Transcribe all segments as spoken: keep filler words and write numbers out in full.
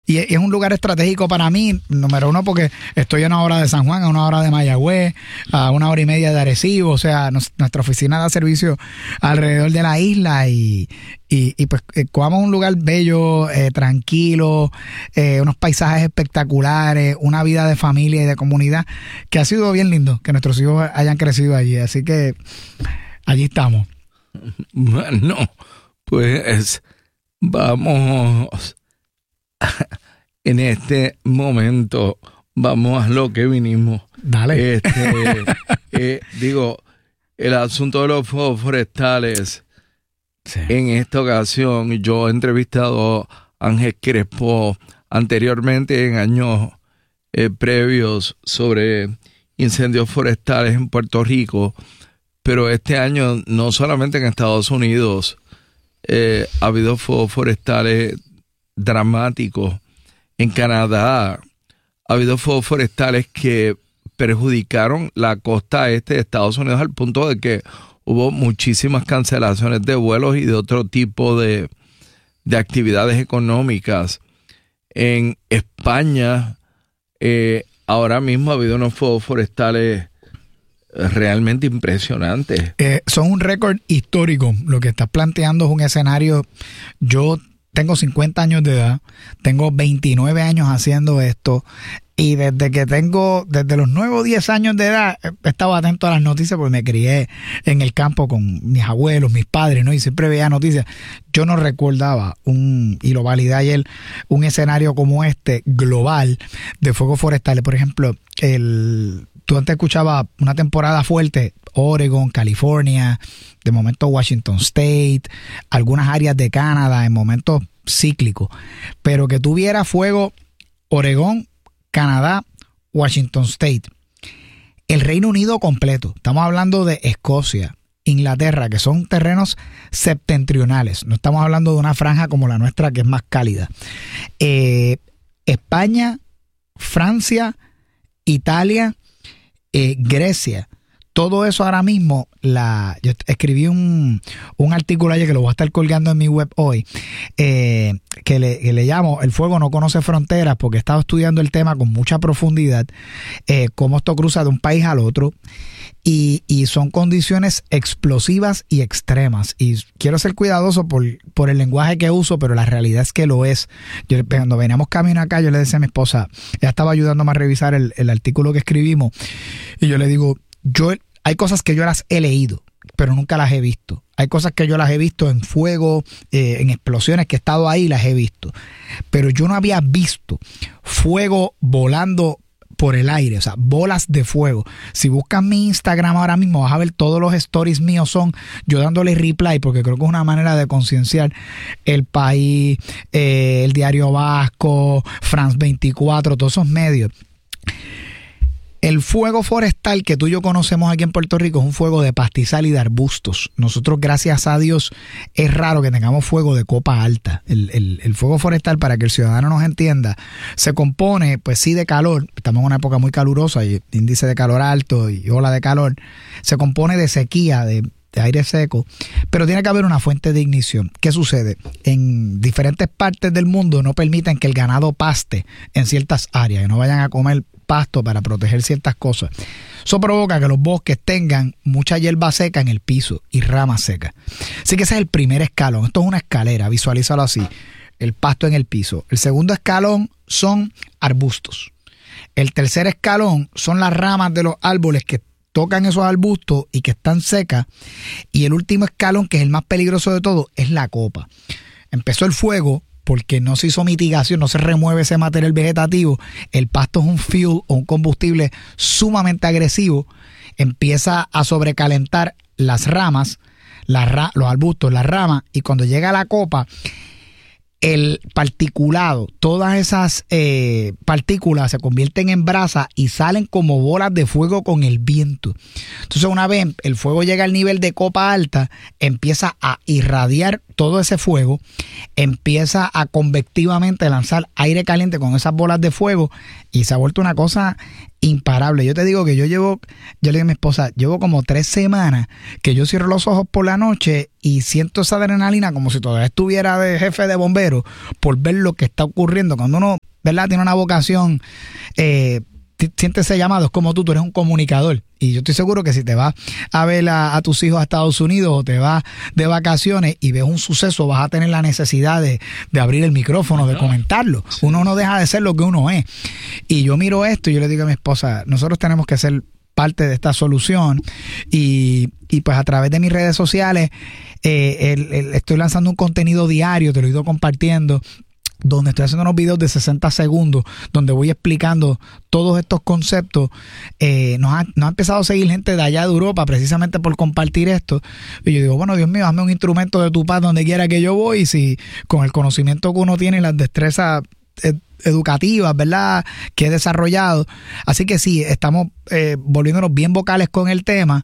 y es un lugar estratégico para mí, número uno, porque estoy a una hora de San Juan, a una hora de Mayagüez, a una hora y media de Arecibo, o sea, nos, nuestra oficina da servicio alrededor de la isla y, y, y pues eh, Coamo es un lugar bello, eh, tranquilo, eh, unos paisajes espectaculares, una vida de familia y de comunidad que ha sido bien lindo, que nuestros hijos hayan crecido allí, así que allí estamos. Bueno, pues vamos en este momento, vamos a lo que vinimos. Dale. Este, eh, digo, el asunto de los fuegos forestales, sí. En esta ocasión yo he entrevistado a Ángel Crespo anteriormente en años eh, previos sobre incendios forestales en Puerto Rico, pero este año no solamente en Estados Unidos eh, ha habido fuegos forestales dramáticos. En Canadá ha habido fuegos forestales que perjudicaron la costa este de Estados Unidos al punto de que hubo muchísimas cancelaciones de vuelos y de otro tipo de, de actividades económicas. En España eh, ahora mismo ha habido unos fuegos forestales realmente impresionantes. Eh, son un récord histórico. Lo que estás planteando es un escenario. Yo tengo cincuenta años de edad, tengo veintinueve años haciendo esto y desde que tengo, desde los nueve o diez años de edad, he estado atento a las noticias porque me crié en el campo con mis abuelos, mis padres, ¿no? Y siempre veía noticias. Yo no recordaba un, y lo validé ayer, un escenario como este, global, de fuegos forestales. Por ejemplo, el... Tú antes escuchabas una temporada fuerte, Oregon, California, de momento Washington State, algunas áreas de Canadá en momentos cíclicos, pero que tuviera fuego Oregón, Canadá, Washington State, el Reino Unido completo. Estamos hablando de Escocia, Inglaterra, que son terrenos septentrionales. No estamos hablando de una franja como la nuestra que es más cálida. Eh, España, Francia, Italia, Eh, Grecia, todo eso ahora mismo, la, yo escribí un, un artículo ayer que lo voy a estar colgando en mi web hoy, eh, que, le, que le llamo El fuego no conoce fronteras, porque he estado estudiando el tema con mucha profundidad, eh, cómo esto cruza de un país al otro, y, y son condiciones explosivas y extremas, y quiero ser cuidadoso por, por el lenguaje que uso, pero la realidad es que lo es. Yo, cuando veníamos camino acá, yo le decía a mi esposa, ella estaba ayudándome a revisar el, el artículo que escribimos, y yo le digo, yo hay cosas que yo las he leído, pero nunca las he visto. Hay cosas que yo las he visto en fuego, eh, en explosiones, que he estado ahí y las he visto. Pero yo no había visto fuego volando por el aire, o sea, bolas de fuego. Si buscas mi Instagram ahora mismo, vas a ver todos los stories míos son yo dándole reply, porque creo que es una manera de concienciar. El País, eh, el Diario Vasco, France veinticuatro, todos esos medios. El fuego forestal que tú y yo conocemos aquí en Puerto Rico es un fuego de pastizal y de arbustos. Nosotros, gracias a Dios, es raro que tengamos fuego de copa alta. El, el, el fuego forestal, para que el ciudadano nos entienda, se compone, pues sí, de calor. Estamos en una época muy calurosa y índice de calor alto y ola de calor. Se compone de sequía, de, de aire seco, pero tiene que haber una fuente de ignición. ¿Qué sucede? En diferentes partes del mundo no permiten que el ganado paste en ciertas áreas, que no vayan a comer pasto para proteger ciertas cosas. Eso provoca que los bosques tengan mucha hierba seca en el piso y ramas secas. Así que ese es el primer escalón. Esto es una escalera, visualízalo así. El pasto en el piso. El segundo escalón son arbustos. El tercer escalón son las ramas de los árboles que tocan esos arbustos y que están secas. Y el último escalón, que es el más peligroso de todo, es la copa. Empezó el fuego porque no se hizo mitigación, no se remueve ese material vegetativo. El pasto es un fuel o un combustible sumamente agresivo. Empieza a sobrecalentar las ramas, las ra- los arbustos, las ramas, y cuando llega a la copa, el particulado, todas esas eh, partículas se convierten en brasa y salen como bolas de fuego con el viento. Entonces, una vez el fuego llega al nivel de copa alta, empieza a irradiar todo ese fuego empieza a convectivamente lanzar aire caliente con esas bolas de fuego y se ha vuelto una cosa imparable. Yo te digo que yo llevo, yo le digo a mi esposa, llevo como tres semanas que yo cierro los ojos por la noche y siento esa adrenalina como si todavía estuviera de jefe de bomberos por ver lo que está ocurriendo. Cuando uno, ¿verdad?, tiene una vocación, eh, siente ese llamado, es como tú, tú eres un comunicador. Y yo estoy seguro que si te vas a ver a, a tus hijos a Estados Unidos o te vas de vacaciones y ves un suceso, vas a tener la necesidad de, de abrir el micrófono, de comentarlo. Sí. Uno no deja de ser lo que uno es. Y yo miro esto y yo le digo a mi esposa, nosotros tenemos que ser parte de esta solución. Y, y pues a través de mis redes sociales eh, el, el, estoy lanzando un contenido diario, te lo he ido compartiendo, donde estoy haciendo unos videos de sesenta segundos, donde voy explicando todos estos conceptos. Eh, nos, ha, nos ha empezado a seguir gente de allá de Europa precisamente por compartir esto. Y yo digo, bueno, Dios mío, hazme un instrumento de tu paz donde quiera que yo voy. Y si con el conocimiento que uno tiene y las destrezas ed- educativas, ¿verdad?, que he desarrollado. Así que sí, estamos eh, volviéndonos bien vocales con el tema.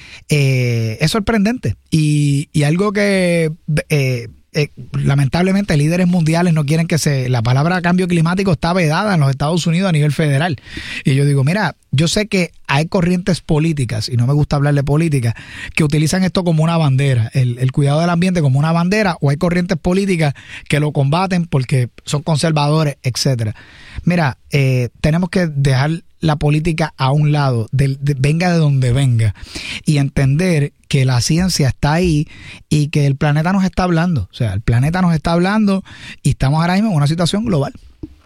Eh, es sorprendente. Y, y algo que... Eh, Eh, lamentablemente líderes mundiales no quieren que se... La palabra cambio climático está vedada en los Estados Unidos a nivel federal. Y yo digo, mira, yo sé que hay corrientes políticas, y no me gusta hablar de política, que utilizan esto como una bandera, el, el cuidado del ambiente como una bandera, o hay corrientes políticas que lo combaten porque son conservadores, etcétera. Mira, eh, tenemos que dejar la política a un lado, de, de, venga de donde venga, y entender que la ciencia está ahí y que el planeta nos está hablando. O sea, el planeta nos está hablando y estamos ahora mismo en una situación global.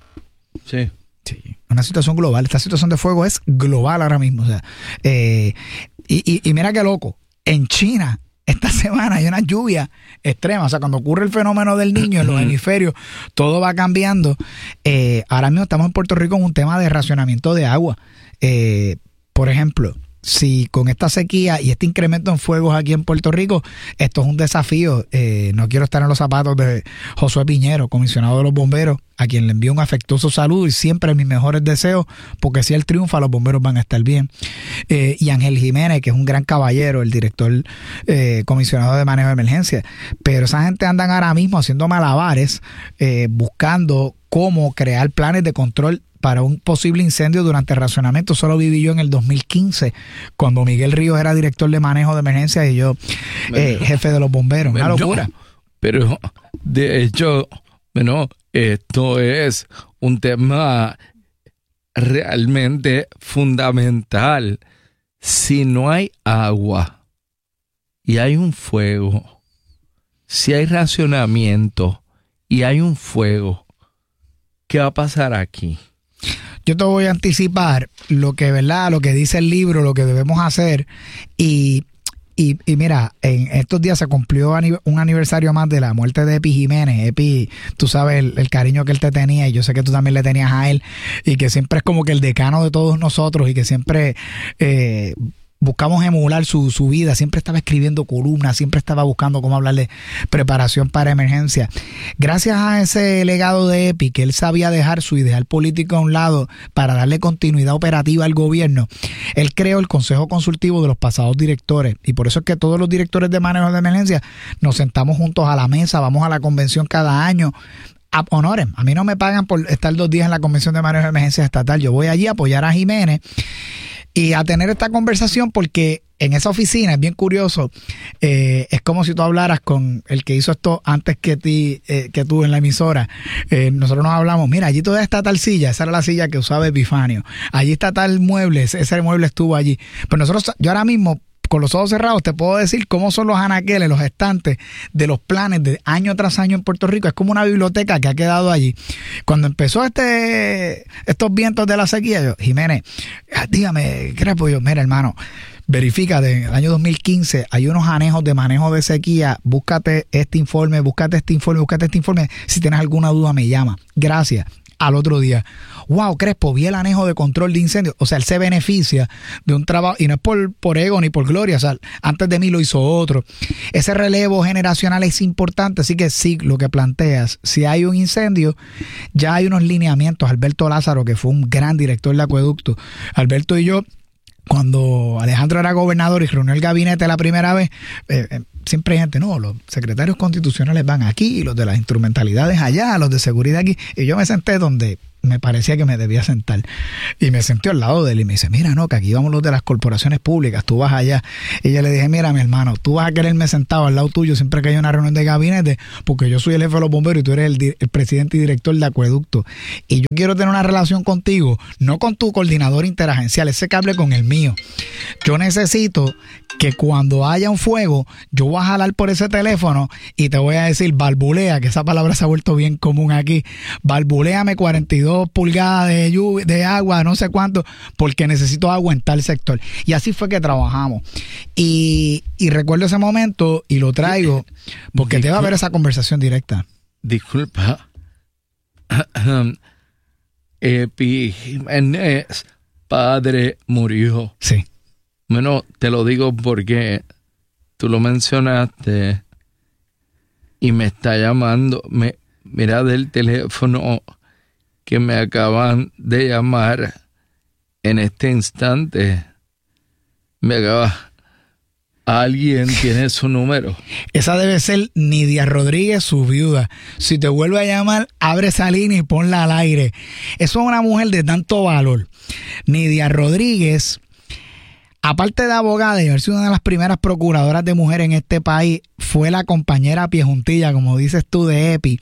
Sí. Sí, una situación global. Esta situación de fuego es global ahora mismo. O sea, eh, y, y, y mira qué loco, en China esta semana hay una lluvia extrema. O sea, cuando ocurre el fenómeno del Niño en los hemisferios, todo va cambiando. Eh, ahora mismo estamos en Puerto Rico en un tema de racionamiento de agua. Eh, por ejemplo, si con esta sequía y este incremento en fuegos aquí en Puerto Rico, esto es un desafío. Eh, no quiero estar en los zapatos de Josué Piñero, comisionado de los bomberos, a quien le envío un afectuoso saludo y siempre mis mejores deseos, porque si él triunfa, los bomberos van a estar bien. Eh, y Ángel Jiménez, que es un gran caballero, el director eh, comisionado de manejo de emergencia. Pero esa gente andan ahora mismo haciendo malabares, eh, buscando cómo crear planes de control para un posible incendio durante el racionamiento. Solo viví yo en el dos mil quince, cuando Miguel Ríos era director de manejo de emergencias y yo eh, jefe de los bomberos. Una locura. Pero, de hecho, bueno, esto es un tema realmente fundamental. Si no hay agua y hay un fuego, si hay racionamiento y hay un fuego, ¿qué va a pasar aquí? Yo te voy a anticipar lo que, ¿verdad?, lo que dice el libro, lo que debemos hacer. Y, y, y mira, en estos días se cumplió un aniversario más de la muerte de Epi Jiménez. Epi, tú sabes el, el cariño que él te tenía, y yo sé que tú también le tenías a él, y que siempre es como que el decano de todos nosotros, y que siempre eh, buscamos emular su, su vida. Siempre estaba escribiendo columnas, siempre estaba buscando cómo hablar de preparación para emergencia. Gracias a ese legado de Epi, que él sabía dejar su ideal político a un lado para darle continuidad operativa al gobierno, él creó el Consejo Consultivo de los pasados directores. Y por eso es que todos los directores de manejo de emergencia nos sentamos juntos a la mesa, vamos a la convención cada año. A honores, a mí no me pagan por estar dos días en la Convención de Manejo de Emergencia Estatal. Yo voy allí a apoyar a Jiménez y a tener esta conversación, porque en esa oficina es bien curioso. Eh, es como si tú hablaras con el que hizo esto antes que ti, eh, que tú en la emisora. Eh, nosotros nos hablamos, mira, allí todavía está tal silla, esa era la silla que usaba Epifanio. Allí está tal mueble, ese mueble estuvo allí. Pero nosotros, yo ahora mismo, con los ojos cerrados, te puedo decir cómo son los anaqueles, los estantes de los planes de año tras año en Puerto Rico. Es como una biblioteca que ha quedado allí. Cuando empezó este estos vientos de la sequía, yo, Jiménez, dígame, Crespo, yo, mira, hermano, verifícate, en el año dos mil quince hay unos anejos de manejo de sequía, búscate este informe, búscate este informe, búscate este informe, si tienes alguna duda me llama. Gracias. Al otro día, wow, Crespo, vi el anejo de control de incendios. O sea, él se beneficia de un trabajo, y no es por, por ego ni por gloria, o sea, antes de mí lo hizo otro. Ese relevo generacional es importante, así que sí, lo que planteas, si hay un incendio, ya hay unos lineamientos. Alberto Lázaro, que fue un gran director de acueducto, Alberto y yo, cuando Alejandro era gobernador y reunió el gabinete la primera vez, eh, siempre hay gente, no, los secretarios constitucionales van aquí, los de las instrumentalidades allá, los de seguridad aquí. Y yo me senté donde me parecía que me debía sentar. Y me senté al lado de él y me dice, mira, no, que aquí vamos los de las corporaciones públicas, tú vas allá. Y yo le dije, mira, mi hermano, tú vas a quererme sentado al lado tuyo siempre que haya una reunión de gabinete, porque yo soy el jefe de los bomberos y tú eres el, el presidente y director de acueducto. Y yo quiero tener una relación contigo, no con tu coordinador interagencial, ese cable con el mío. Yo necesito que cuando haya un fuego, yo voy a jalar por ese teléfono y te voy a decir, balbulea, que esa palabra se ha vuelto bien común aquí, balbuléame cuarenta y dos pulgadas de lluvia, de agua, no sé cuánto, porque necesito agua en tal sector. Y así fue que trabajamos. Y, y recuerdo ese momento y lo traigo porque te va a haber esa conversación directa. Disculpa. Epiménez, padre, murió. Sí. Bueno, te lo digo porque tú lo mencionaste y me está llamando. Me, mira del teléfono que me acaban de llamar en este instante. Me acaba... Alguien tiene su número. Esa debe ser Nidia Rodríguez, su viuda. Si te vuelve a llamar, abre esa línea y ponla al aire. Eso es una mujer de tanto valor. Nidia Rodríguez, aparte de abogada y haber sido una de las primeras procuradoras de mujer en este país, fue la compañera a pie juntilla, como dices tú, de Epi.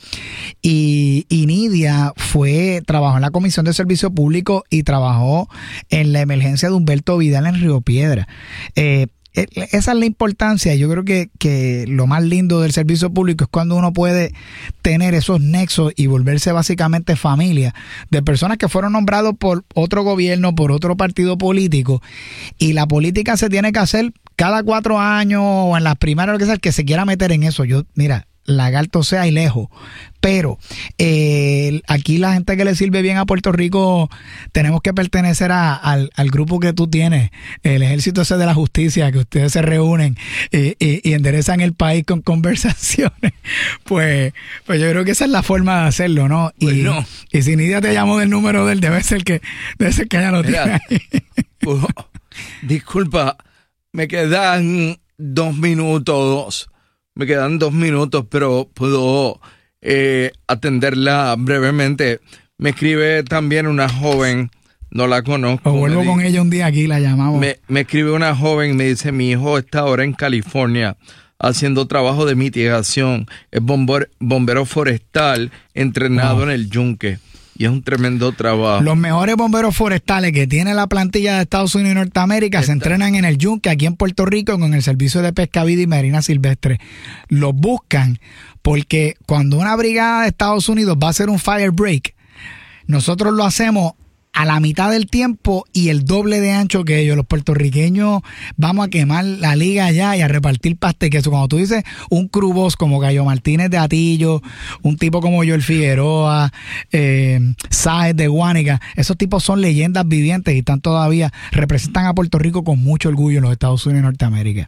Y, y Nidia fue, trabajó en la Comisión de Servicio Público y trabajó en la emergencia de Humberto Vidal en Río Piedra. Eh, Esa es la importancia. Yo creo que, que lo más lindo del servicio público es cuando uno puede tener esos nexos y volverse básicamente familia de personas que fueron nombrados por otro gobierno, por otro partido político, y la política se tiene que hacer cada cuatro años o en las primarias, lo que sea, el que se quiera meter en eso. Yo, mira, lagarto sea y lejos, pero eh, aquí la gente que le sirve bien a Puerto Rico tenemos que pertenecer a, al, al grupo que tú tienes, el ejército ese de la justicia, que ustedes se reúnen y, y, y enderezan el país con conversaciones. Pues, pues yo creo que esa es la forma de hacerlo, ¿no? Y, pues no. y si Nidia te llamó del número de él, debe ser que debe ser que ella lo tiene ahí. Uh, disculpa, me quedan dos minutos. Me quedan dos minutos, pero puedo eh, atenderla brevemente. Me escribe también una joven, no la conozco. O vuelvo con ella un día aquí, la llamamos. Me, me escribe una joven, me dice, mi hijo está ahora en California haciendo trabajo de mitigación. Es bombero, bombero forestal entrenado wow. en el Yunque. Y es un tremendo trabajo. Los mejores bomberos forestales que tiene la plantilla de Estados Unidos y Norteamérica Está. se entrenan en el Yunque, aquí en Puerto Rico, con el Servicio de Pesca Vida y Marina Silvestre. Los buscan porque cuando una brigada de Estados Unidos va a hacer un fire break, nosotros lo hacemos a la mitad del tiempo y el doble de ancho que ellos. Los puertorriqueños vamos a quemar la liga allá y a repartir pastel queso. Cuando tú dices un crubos como Gallo Martínez de Atillo, un tipo como Joel Figueroa, eh, Sáez de Guánica, esos tipos son leyendas vivientes y están todavía, representan a Puerto Rico con mucho orgullo en los Estados Unidos y Norteamérica.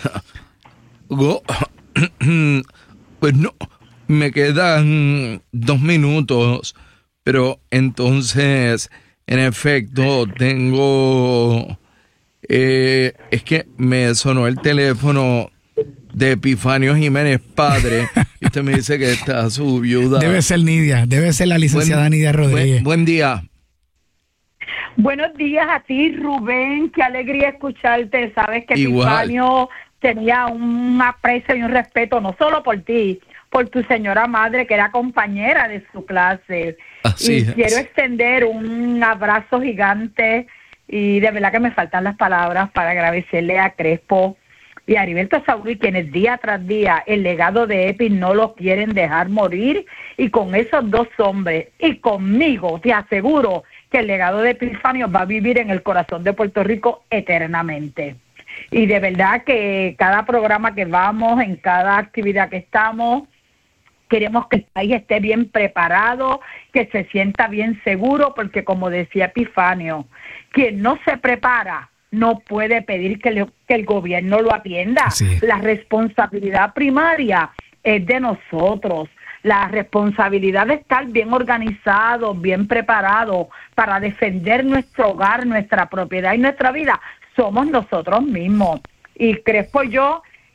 Pues no, me quedan dos minutos, pero entonces... En efecto, tengo... Eh, es que me sonó el teléfono de Epifanio Jiménez, padre, y usted me dice que está su viuda. Debe ser Nidia, debe ser la licenciada buen, Nidia Rodríguez. Buen, buen día. Buenos días a ti, Rubén, qué alegría escucharte. Sabes que Igual. Epifanio tenía un aprecio y un respeto, no solo por ti, por tu señora madre, que era compañera de su clase. Así y es. Quiero extender un abrazo gigante y de verdad que me faltan las palabras para agradecerle a Crespo y a Heriberto Sauri, quienes día tras día el legado de Epi no lo quieren dejar morir, y con esos dos hombres y conmigo te aseguro que el legado de Epifanio va a vivir en el corazón de Puerto Rico eternamente. Y de verdad que cada programa que vamos, en cada actividad que estamos, queremos que el país esté bien preparado, que se sienta bien seguro, porque como decía Epifanio, quien no se prepara no puede pedir que, le, que el gobierno lo atienda. Sí. La responsabilidad primaria es de nosotros. La responsabilidad de estar bien organizados, bien preparados para defender nuestro hogar, nuestra propiedad y nuestra vida, somos nosotros mismos. Y Crespo y yo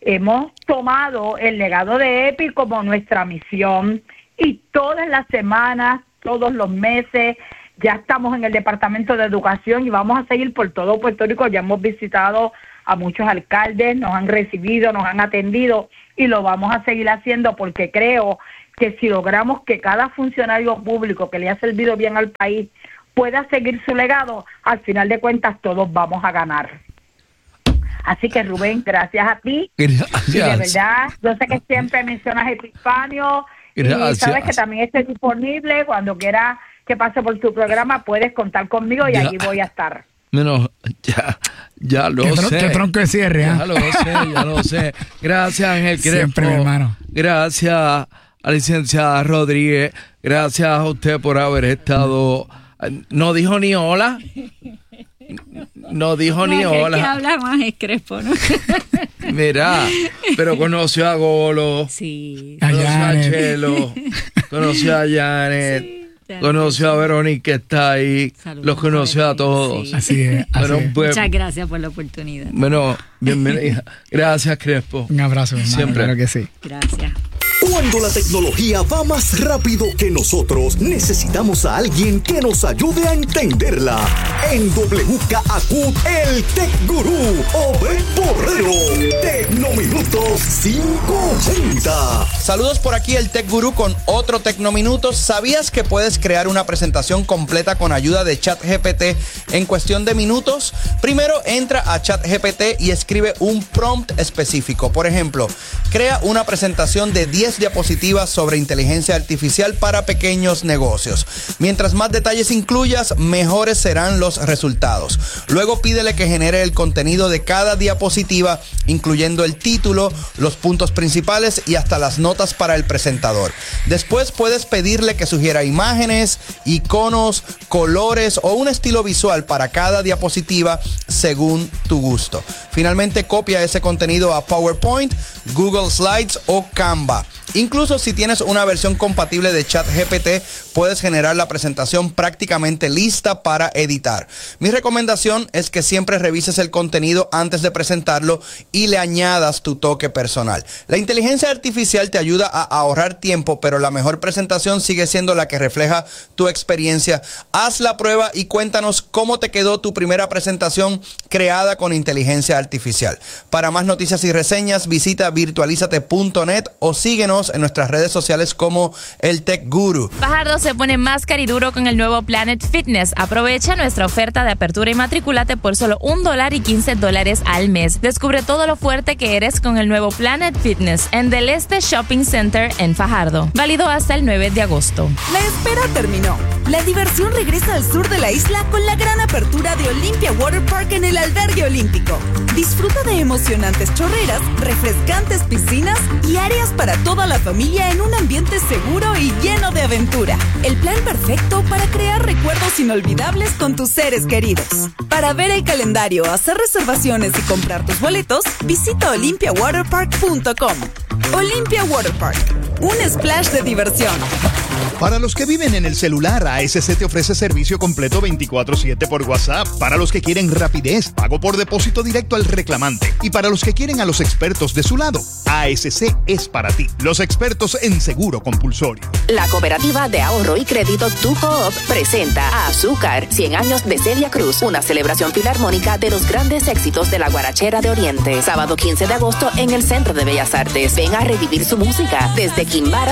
hemos tomado el legado de EPI como nuestra misión y todas las semanas, todos los meses, ya estamos en el Departamento de Educación y vamos a seguir por todo Puerto Rico. Ya hemos visitado a muchos alcaldes, nos han recibido, nos han atendido y lo vamos a seguir haciendo porque creo que si logramos que cada funcionario público que le ha servido bien al país pueda seguir su legado, al final de cuentas todos vamos a ganar. Así que Rubén, gracias a ti. Gracias. Y de verdad, yo sé que siempre mencionas Epifanio y sabes que también estoy disponible cuando quieras que pase por tu programa, puedes contar conmigo y ya, allí voy a estar. Bueno, ya, ya lo ¿Qué sé. Qué tronco de cierre, ¿eh? Ya lo sé, ya lo sé. Gracias, Ángel Crespo. Siempre, mi hermano. Gracias a la licenciada Rodríguez. Gracias a usted por haber estado. No dijo ni hola. No dijo no, ni hola. Que habla más es Crespo, ¿no? Mira, pero conoció a Golo. Sí. Conoció a, a Chelo. Conoció a Janet. Sí. Conoció a Verónica que está ahí, saludos, los conoció a todos. Sí. Así es. Así bueno, es. Pues, muchas gracias por la oportunidad. Bueno, bienvenida. Gracias, Crespo. Un abrazo, hermano. Siempre. Claro que sí. Gracias. Cuando la tecnología va más rápido que nosotros, necesitamos a alguien que nos ayude a entenderla. En W K A Q, el Tech Gurú, Obed Borrero. Tecnominutos quinientos ochenta. Saludos por aquí, el Tech Gurú con otro Tecnominutos. ¿Sabías que puedes crear una presentación completa con ayuda de ChatGPT en cuestión de minutos? Primero, entra a ChatGPT y escribe un prompt específico. Por ejemplo, crea una presentación de diez diapositivas sobre inteligencia artificial para pequeños negocios. Mientras más detalles incluyas, mejores serán los resultados. Luego pídele que genere el contenido de cada diapositiva, incluyendo el título, los puntos principales y hasta las notas para el presentador. Después puedes pedirle que sugiera imágenes, iconos, colores o un estilo visual para cada diapositiva según tu gusto. Finalmente, copia ese contenido a PowerPoint, Google Slides o Canva. Incluso si tienes una versión compatible de ChatGPT, puedes generar la presentación prácticamente lista para editar. Mi recomendación es que siempre revises el contenido antes de presentarlo y le añadas tu toque personal. La inteligencia artificial te ayuda a ahorrar tiempo, pero la mejor presentación sigue siendo la que refleja tu experiencia. Haz la prueba y cuéntanos cómo te quedó tu primera presentación creada con inteligencia artificial. Para más noticias y reseñas, visita virtualizate punto net o síguenos en nuestras redes sociales como el Tech Guru. Fajardo se pone más cariduro con el nuevo Planet Fitness. Aprovecha nuestra oferta de apertura y matricúlate por solo un dólar y quince dólares al mes. Descubre todo lo fuerte que eres con el nuevo Planet Fitness en Del Este Shopping Center en Fajardo. Válido hasta el nueve de agosto. La espera terminó. La diversión regresa al sur de la isla con la gran apertura de Olympia Water Park en el albergue olímpico. Disfruta de emocionantes chorreras, refrescantes piscinas y áreas para toda la familia en un ambiente seguro y lleno de aventura. El plan perfecto para crear recuerdos inolvidables con tus seres queridos. Para ver el calendario, hacer reservaciones y comprar tus boletos, visita olympia water park punto com. Olympia Water Park, un splash de diversión. Para los que viven en el celular, A S C te ofrece servicio completo veinticuatro siete por WhatsApp. Para los que quieren rapidez, pago por depósito directo al reclamante. Y para los que quieren a los expertos de su lado, A S C es para ti. Los expertos en seguro compulsorio. La Cooperativa de Ahorro y Crédito Tu Coop presenta a Azúcar, cien años de Celia Cruz, una celebración filarmónica de los grandes éxitos de la guarachera de Oriente. Sábado quince de agosto en el Centro de Bellas Artes. Ven a revivir su música desde Quimbara